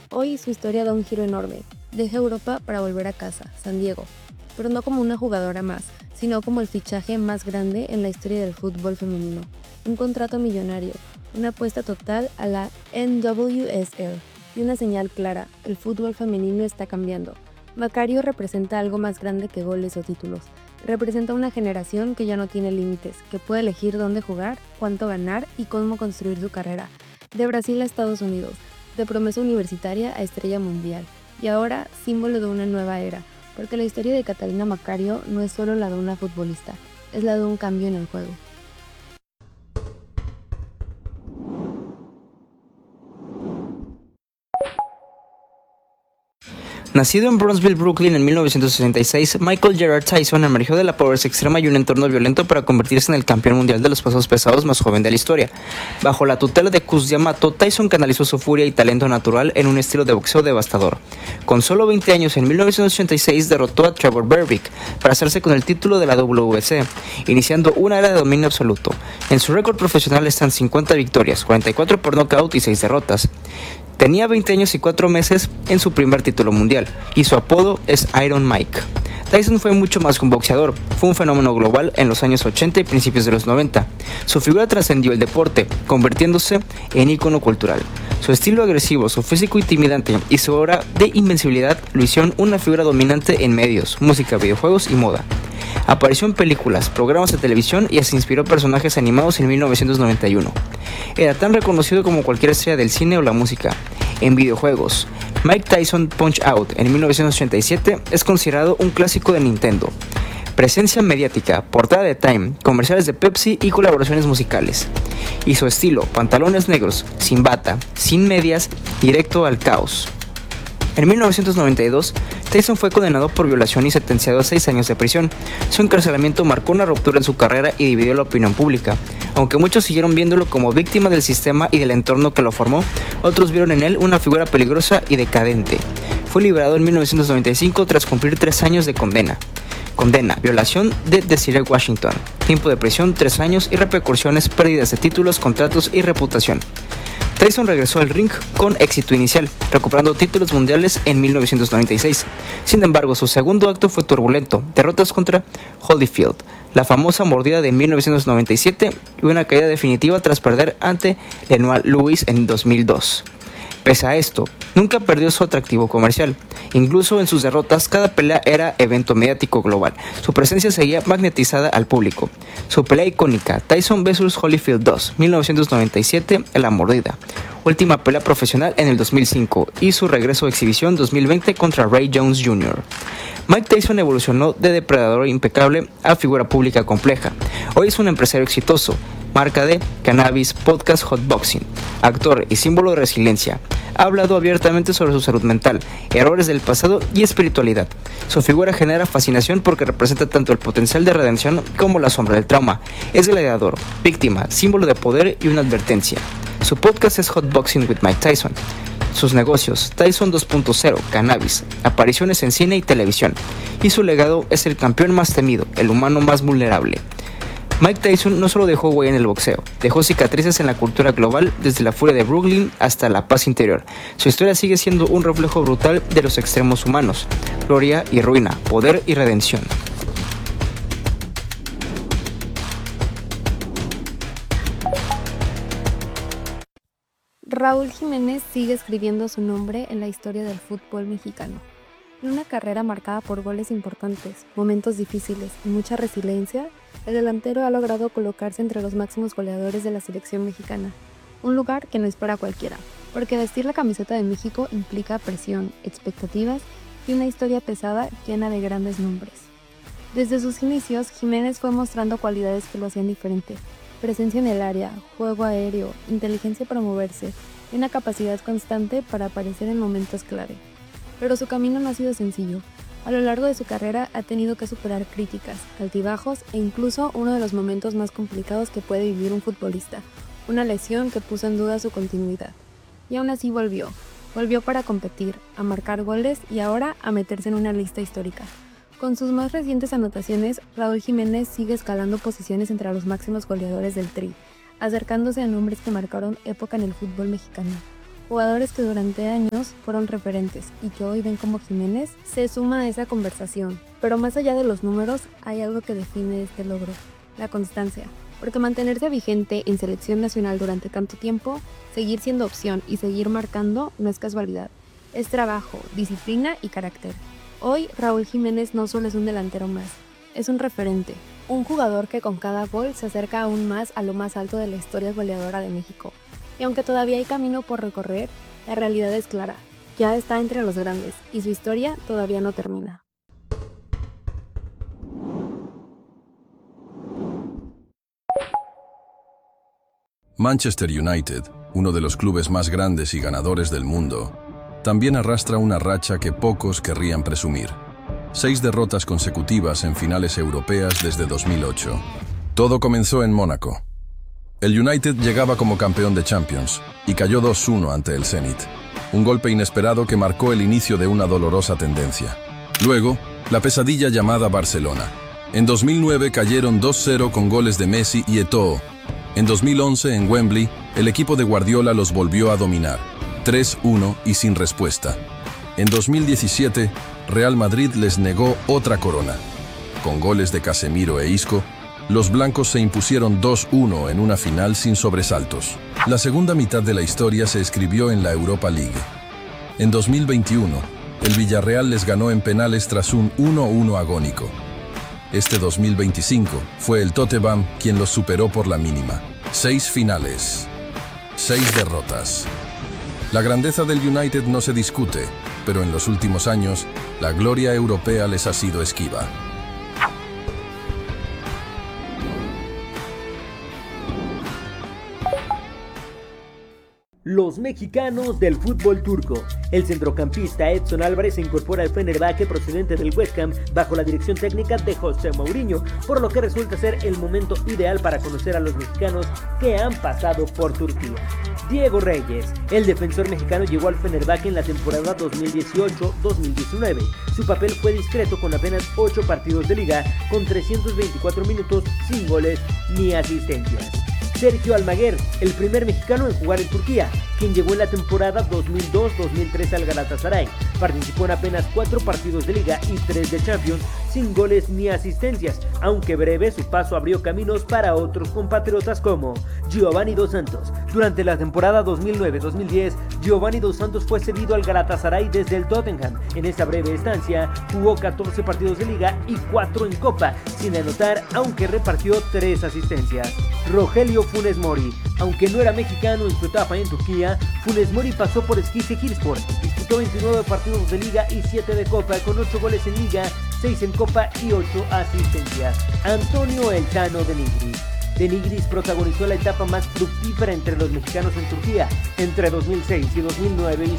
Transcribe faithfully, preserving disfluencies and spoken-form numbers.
Hoy su historia da un giro enorme. Deja Europa para volver a casa, San Diego, pero no como una jugadora más, sino como el fichaje más grande en la historia del fútbol femenino. Un contrato millonario, una apuesta total a la N W S L y una señal clara: el fútbol femenino está cambiando. Macario representa algo más grande que goles o títulos. Representa una generación que ya no tiene límites, que puede elegir dónde jugar, cuánto ganar y cómo construir su carrera. De Brasil a Estados Unidos, de promesa universitaria a estrella mundial, y ahora símbolo de una nueva era, porque la historia de Catalina Macario no es solo la de una futbolista, es la de un cambio en el juego. Nacido en Bronzeville, Brooklyn en mil novecientos sesenta y seis, Michael Gerard Tyson emergió de la pobreza extrema y un entorno violento para convertirse en el campeón mundial de los pesos pesados más joven de la historia. Bajo la tutela de Cus D'Amato, Tyson canalizó su furia y talento natural en un estilo de boxeo devastador. Con solo veinte años, en mil novecientos ochenta y seis derrotó a Trevor Berbick para hacerse con el título de la W B C, iniciando una era de dominio absoluto. En su récord profesional están cincuenta victorias, cuarenta y cuatro por nocaut y seis derrotas. Tenía veinte años y cuatro meses en su primer título mundial, y su apodo es Iron Mike. Tyson fue mucho más que un boxeador, fue un fenómeno global en los años ochenta y principios de los noventa. Su figura trascendió el deporte, convirtiéndose en ícono cultural. Su estilo agresivo, su físico intimidante y su aura de invencibilidad lo hicieron una figura dominante en medios, música, videojuegos y moda. Apareció en películas, programas de televisión y se inspiró personajes animados en mil novecientos noventa y uno. Era tan reconocido como cualquier estrella del cine o la música. En videojuegos, Mike Tyson Punch Out en mil novecientos ochenta y siete es considerado un clásico de Nintendo. Presencia mediática, portada de Time, comerciales de Pepsi y colaboraciones musicales. Y su estilo, pantalones negros, sin bata, sin medias, directo al caos. En mil novecientos noventa y dos, Tyson fue condenado por violación y sentenciado a seis años de prisión. Su encarcelamiento marcó una ruptura en su carrera y dividió la opinión pública. Aunque muchos siguieron viéndolo como víctima del sistema y del entorno que lo formó, otros vieron en él una figura peligrosa y decadente. Fue liberado en mil novecientos noventa y cinco tras cumplir tres años de condena. Condena, violación de Desiree Washington, tiempo de prisión tres años y repercusiones, pérdidas de títulos, contratos y reputación. Tyson regresó al ring con éxito inicial, recuperando títulos mundiales en mil novecientos noventa y seis. Sin embargo, su segundo acto fue turbulento, derrotas contra Holyfield, la famosa mordida de mil novecientos noventa y siete y una caída definitiva tras perder ante Leroy Lewis en dos mil dos. Pese a esto, nunca perdió su atractivo comercial. Incluso en sus derrotas, cada pelea era evento mediático global. Su presencia seguía magnetizada al público. Su pelea icónica, Tyson versus Holyfield dos, mil novecientos noventa y siete, en la mordida. Última pelea profesional en el dos mil cinco y su regreso a exhibición dos mil veinte contra Ray Jones junior Mike Tyson evolucionó de depredador impecable a figura pública compleja. Hoy es un empresario exitoso, marca de cannabis, podcast Hotboxing, actor y símbolo de resiliencia. Ha hablado abiertamente sobre su salud mental, errores del pasado y espiritualidad. Su figura genera fascinación porque representa tanto el potencial de redención como la sombra del trauma. Es gladiador, víctima, símbolo de poder y una advertencia. Su podcast es Hotboxing with Mike Tyson. Sus negocios, Tyson dos punto cero, cannabis, apariciones en cine y televisión. Y su legado es el campeón más temido, el humano más vulnerable. Mike Tyson no solo dejó huella en el boxeo, dejó cicatrices en la cultura global desde la furia de Brooklyn hasta la paz interior. Su historia sigue siendo un reflejo brutal de los extremos humanos, gloria y ruina, poder y redención. Raúl Jiménez sigue escribiendo su nombre en la historia del fútbol mexicano. En una carrera marcada por goles importantes, momentos difíciles y mucha resiliencia, el delantero ha logrado colocarse entre los máximos goleadores de la selección mexicana, un lugar que no es para cualquiera, porque vestir la camiseta de México implica presión, expectativas y una historia pesada llena de grandes nombres. Desde sus inicios, Jiménez fue mostrando cualidades que lo hacían diferente: presencia en el área, juego aéreo, inteligencia para moverse y una capacidad constante para aparecer en momentos clave. Pero su camino no ha sido sencillo. A lo largo de su carrera ha tenido que superar críticas, altibajos e incluso uno de los momentos más complicados que puede vivir un futbolista, una lesión que puso en duda su continuidad. Y aún así volvió, volvió para competir, a marcar goles y ahora a meterse en una lista histórica. Con sus más recientes anotaciones, Raúl Jiménez sigue escalando posiciones entre los máximos goleadores del Tri, acercándose a nombres que marcaron época en el fútbol mexicano. Jugadores que durante años fueron referentes y que hoy ven como Jiménez se suma a esa conversación. Pero más allá de los números, hay algo que define este logro: la constancia. Porque mantenerse vigente en selección nacional durante tanto tiempo, seguir siendo opción y seguir marcando no es casualidad. Es trabajo, disciplina y carácter. Hoy Raúl Jiménez no solo es un delantero más, es un referente. Un jugador que con cada gol se acerca aún más a lo más alto de la historia goleadora de México. Y aunque todavía hay camino por recorrer, la realidad es clara. Ya está entre los grandes y su historia todavía no termina. Manchester United, uno de los clubes más grandes y ganadores del mundo, también arrastra una racha que pocos querrían presumir. Seis derrotas consecutivas en finales europeas desde dos mil ocho. Todo comenzó en Mónaco. El United llegaba como campeón de Champions y cayó dos uno ante el Zenit. Un golpe inesperado que marcó el inicio de una dolorosa tendencia. Luego, la pesadilla llamada Barcelona. En dos mil nueve cayeron dos cero con goles de Messi y Eto'o. En dos mil once, en Wembley, el equipo de Guardiola los volvió a dominar, tres uno y sin respuesta. En dos mil diecisiete, Real Madrid les negó otra corona. Con goles de Casemiro e Isco, los blancos se impusieron dos uno en una final sin sobresaltos. La segunda mitad de la historia se escribió en la Europa League. En dos mil veintiuno, el Villarreal les ganó en penales tras un uno uno agónico. Este dos mil veinticinco fue el Tottenham quien los superó por la mínima. Seis finales, seis derrotas. La grandeza del United no se discute, pero en los últimos años, la gloria europea les ha sido esquiva. Los mexicanos del fútbol turco. El centrocampista Edson Álvarez se incorpora al Fenerbahce procedente del West Ham bajo la dirección técnica de José Mourinho, por lo que resulta ser el momento ideal para conocer a los mexicanos que han pasado por Turquía. Diego Reyes, el defensor mexicano, llegó al Fenerbahce en la temporada dos mil dieciocho dos mil diecinueve. Su papel fue discreto con apenas ocho partidos de liga, con trescientos veinticuatro minutos sin goles ni asistencias. Sergio Almaguer, el primer mexicano en jugar en Turquía, quien llegó en la temporada dos mil dos dos mil tres al Galatasaray. Participó en apenas cuatro partidos de liga y tres de Champions, sin goles ni asistencias, aunque breve su paso abrió caminos para otros compatriotas como Giovanni Dos Santos. Durante la temporada dos mil nueve dos mil diez, Giovanni Dos Santos fue cedido al Galatasaray desde el Tottenham. En esa breve estancia, jugó catorce partidos de liga y cuatro en Copa, sin anotar, aunque repartió tres asistencias. Rogelio Funes Mori, aunque no era mexicano en su etapa en Turquía, Funes Mori pasó por Eskişehirspor, disputó veintinueve partidos de liga y siete de Copa, con ocho goles en liga, seis en Copa y ocho asistencias. Antonio El Tano de Nigris. De Nigris protagonizó la etapa más fructífera entre los mexicanos en Turquía. Entre dos mil seis y dos mil nueve hizo